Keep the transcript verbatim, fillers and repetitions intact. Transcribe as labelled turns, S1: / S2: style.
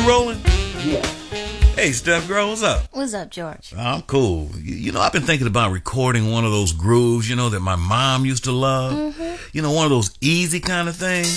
S1: rolling?
S2: Yeah.
S1: Hey, Steph girl, what's up?
S3: What's up, George?
S1: I'm cool. You, you know, I've been thinking about recording one of those grooves, you know, that my mom used to love.
S3: Mm-hmm.
S1: You know, one of those easy kind of things.